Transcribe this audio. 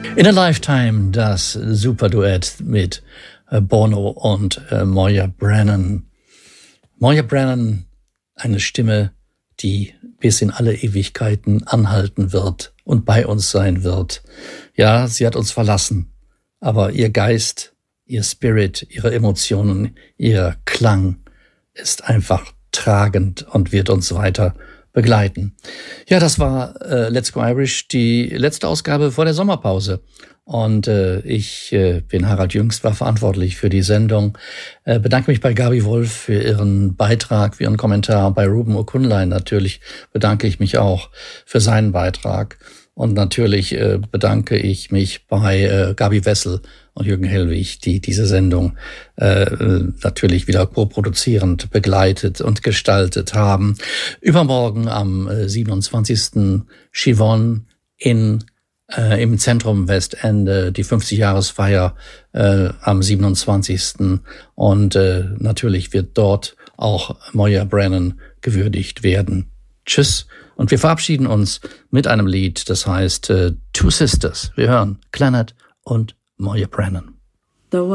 In a Lifetime, das Superduett mit Bono und Moya Brennan. Moya Brennan, eine Stimme, die bis in alle Ewigkeiten anhalten wird und bei uns sein wird. Ja, sie hat uns verlassen, aber ihr Geist, ihr Spirit, ihre Emotionen, ihr Klang ist einfach tragend und wird uns weiter begleiten. Ja, das war Let's Go Irish, die letzte Ausgabe vor der Sommerpause. Und ich bin Harald Jüngst, war verantwortlich für die Sendung. Bedanke mich bei Gabi Wolf für ihren Beitrag, für ihren Kommentar. Bei Ruben Okunlein natürlich bedanke ich mich auch für seinen Beitrag. Und natürlich bedanke ich mich bei Gabi Wessel und Jürgen Hellwig, die diese Sendung natürlich wieder co-produzierend begleitet und gestaltet haben. Übermorgen am 27. Chivonne im Zentrum Westende, die 50-Jahresfeier am 27. Und natürlich wird dort auch Moya Brennan gewürdigt werden. Tschüss. Und wir verabschieden uns mit einem Lied, das heißt Two Sisters. Wir hören Clannad und Moya Brennan.